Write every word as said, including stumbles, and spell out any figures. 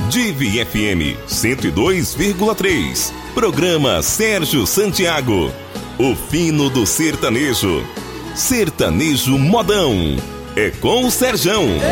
Divi F M cento e dois vírgula três. Programa Sérgio Santiago. O fino do sertanejo. Sertanejo modão. É com o Serjão.